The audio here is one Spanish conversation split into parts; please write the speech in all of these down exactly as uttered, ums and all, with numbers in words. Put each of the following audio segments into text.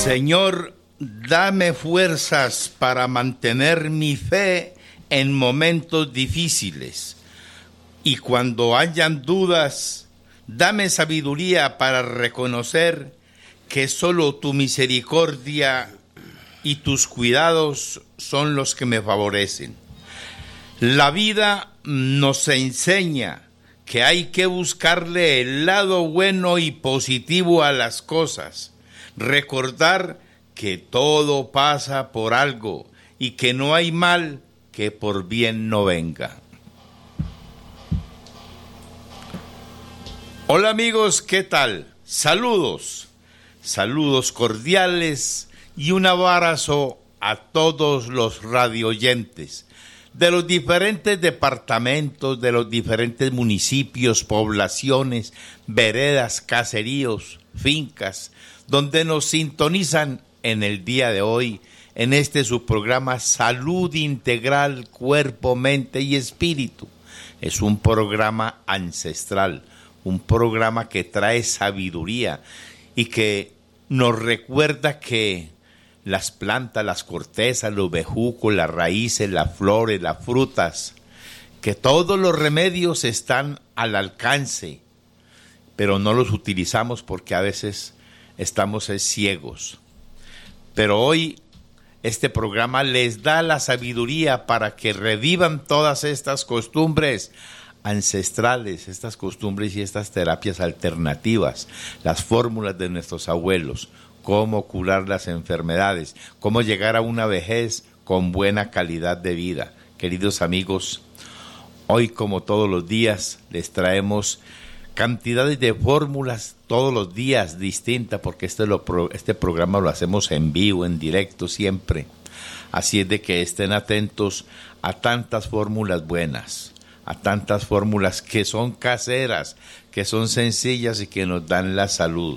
Señor, dame fuerzas para mantener mi fe en momentos difíciles. Y cuando hayan dudas, dame sabiduría para reconocer que solo tu misericordia y tus cuidados son los que me favorecen. La vida nos enseña que hay que buscarle el lado bueno y positivo a las cosas, recordar que todo pasa por algo y que no hay mal que por bien no venga. Hola amigos, ¿qué tal? Saludos, saludos cordiales y un abrazo a todos los radioyentes de los diferentes departamentos, de los diferentes municipios, poblaciones, veredas, caseríos, fincas, donde nos sintonizan en el día de hoy, en este su programa Salud Integral, Cuerpo, Mente y Espíritu. Es un programa ancestral, un programa que trae sabiduría y que nos recuerda que las plantas, las cortezas, los bejucos, las raíces, las flores, las frutas, que todos los remedios están al alcance, pero no los utilizamos porque a veces estamos ciegos. Pero hoy este programa les da la sabiduría para que revivan todas estas costumbres ancestrales, estas costumbres y estas terapias alternativas, las fórmulas de nuestros abuelos, cómo curar las enfermedades, cómo llegar a una vejez con buena calidad de vida. Queridos amigos, hoy como todos los días les traemos cantidades de fórmulas todos los días distintas, porque este, lo, este programa lo hacemos en vivo, en directo siempre. Así es de que estén atentos a tantas fórmulas buenas, a tantas fórmulas que son caseras, que son sencillas y que nos dan la salud.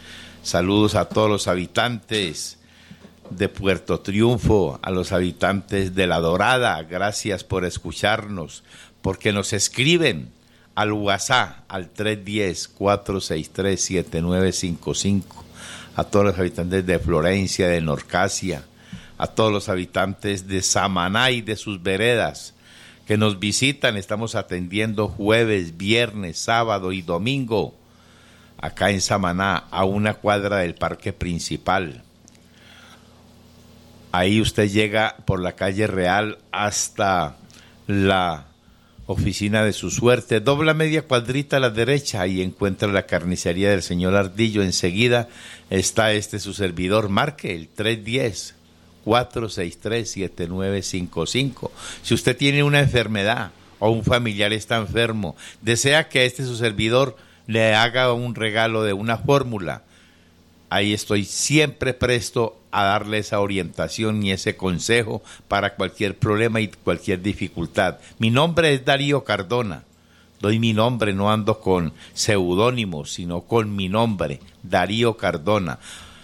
Saludos a todos los habitantes de Puerto Triunfo, a los habitantes de La Dorada. Gracias por escucharnos, porque nos escriben al WhatsApp al tres uno cero, cuatro seis tres, siete nueve cinco cinco. A todos los habitantes de Florencia, de Norcasia, a todos los habitantes de Samaná y de sus veredas que nos visitan. Estamos atendiendo jueves, viernes, sábado y domingo acá en Samaná, a una cuadra del parque principal. Ahí usted llega por la calle Real hasta la oficina de su suerte, dobla media cuadrita a la derecha y encuentra la carnicería del señor Ardillo. Enseguida está este su servidor. Marque el tres uno cero, cuatro seis tres, siete nueve cinco cinco. Si usted tiene una enfermedad o un familiar está enfermo, desea que este su servidor le haga un regalo de una fórmula, ahí estoy siempre presto a darle esa orientación y ese consejo para cualquier problema y cualquier dificultad. Mi nombre es Darío Cardona, doy mi nombre, no ando con seudónimos, sino con mi nombre, Darío Cardona.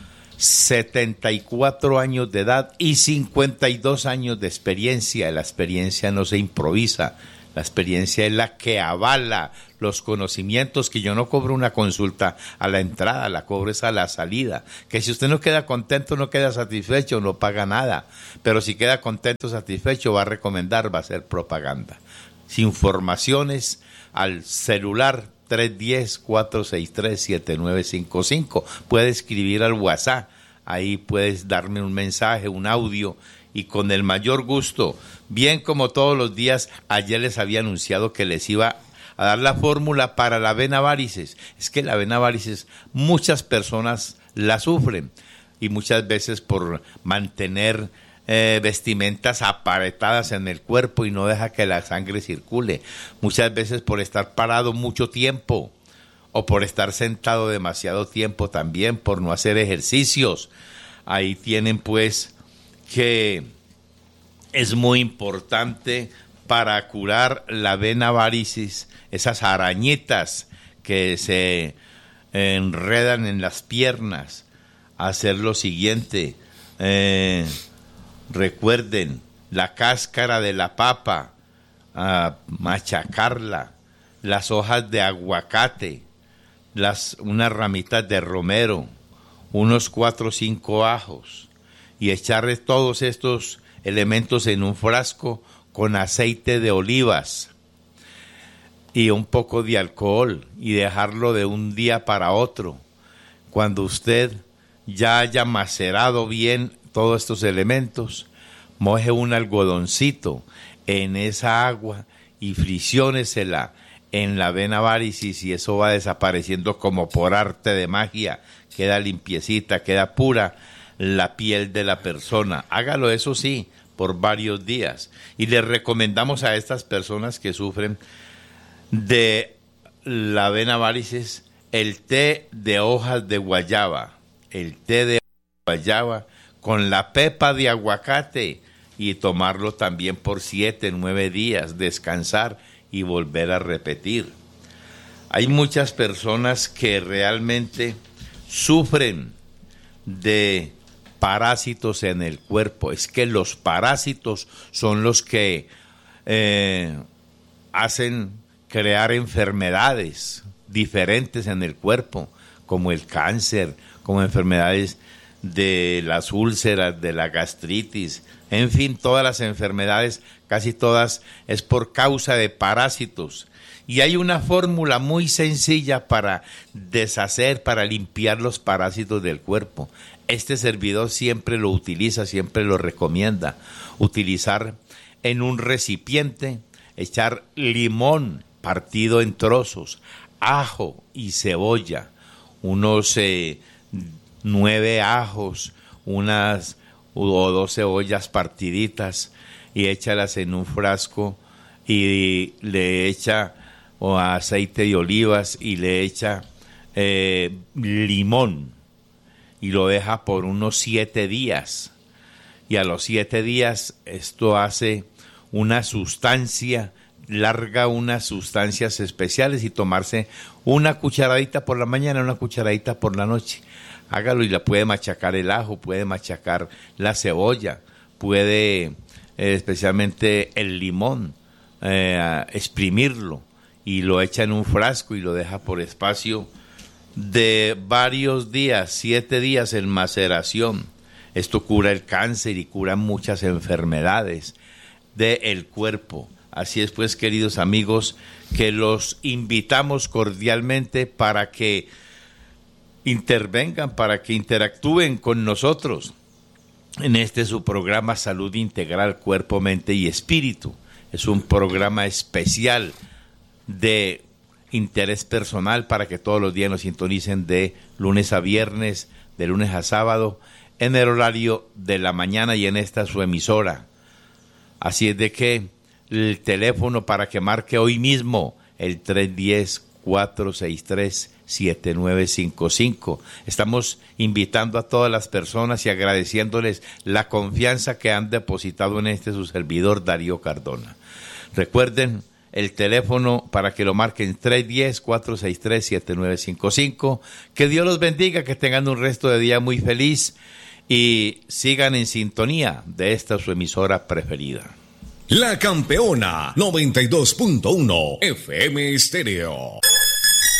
setenta y cuatro años de edad y cincuenta y dos años de experiencia. La experiencia no se improvisa, la experiencia es la que avala los conocimientos, que yo no cobro una consulta a la entrada, la cobro es a la salida. Que si usted no queda contento, no queda satisfecho, no paga nada. Pero si queda contento, satisfecho, va a recomendar, va a hacer propaganda. Informaciones al celular tres uno cero, cuatro seis tres, siete nueve cinco cinco. Puede escribir al WhatsApp, ahí puedes darme un mensaje, un audio, y con el mayor gusto, bien como todos los días, ayer les había anunciado que les iba a dar la fórmula para la vena varices. Es que la vena varices muchas personas la sufren, y muchas veces por mantener eh, vestimentas apretadas en el cuerpo y no deja que la sangre circule, muchas veces por estar parado mucho tiempo o por estar sentado demasiado tiempo, también por no hacer ejercicios. Ahí tienen pues que es muy importante para curar la vena varicis, esas arañitas que se enredan en las piernas, hacer lo siguiente. Eh, recuerden, la cáscara de la papa, uh, machacarla, las hojas de aguacate, las, unas ramitas de romero, unos cuatro o cinco ajos y echarle todos estos elementos en un frasco con aceite de olivas y un poco de alcohol y dejarlo de un día para otro. Cuando usted ya haya macerado bien todos estos elementos, moje un algodoncito en esa agua y fricciónesela en la vena varicis y eso va desapareciendo como por arte de magia. Queda limpiecita, queda pura la piel de la persona. Hágalo, eso sí, por varios días. Y les recomendamos a estas personas que sufren de la vena varicis el té de hojas de guayaba, el té de guayaba con la pepa de aguacate y tomarlo también por siete, nueve días, descansar y volver a repetir. Hay muchas personas que realmente sufren de parásitos en el cuerpo. Es que los parásitos son los que eh, hacen crear enfermedades diferentes en el cuerpo, como el cáncer, como enfermedades de las úlceras, de la gastritis, en fin, todas las enfermedades, casi todas, es por causa de parásitos. Y hay una fórmula muy sencilla para deshacer, para limpiar los parásitos del cuerpo. Este servidor siempre lo utiliza, siempre lo recomienda. Utilizar en un recipiente, echar limón partido en trozos, ajo y cebolla, unos eh, nueve ajos, unas o dos cebollas partiditas y échalas en un frasco y le echa o aceite de olivas y le echa eh, limón y lo deja por unos siete días y a los siete días esto hace una sustancia, larga unas sustancias especiales y tomarse una cucharadita por la mañana, una cucharadita por la noche. Hágalo y la puede machacar el ajo, puede machacar la cebolla, puede eh, especialmente el limón, eh, exprimirlo y lo echa en un frasco y lo deja por espacio de varios días, siete días en maceración. Esto cura el cáncer y cura muchas enfermedades del cuerpo. Así es pues, queridos amigos, que los invitamos cordialmente para que intervengan, para que interactúen con nosotros en este su programa Salud Integral, Cuerpo, Mente y Espíritu. Es un programa especial de interés personal para que todos los días nos sintonicen de lunes a viernes, de lunes a sábado, en el horario de la mañana y en esta su emisora. Así es de que el teléfono para que marque hoy mismo el tres uno cero, cuatro seis tres, siete nueve cinco cinco. Estamos invitando a todas las personas y agradeciéndoles la confianza que han depositado en este su servidor Darío Cardona. Recuerden el teléfono para que lo marquen tres uno cero, cuatro seis tres, siete nueve cinco cinco. Que Dios los bendiga, que tengan un resto de día muy feliz y sigan en sintonía de esta su emisora preferida. La Campeona noventa y dos punto uno F M Estéreo.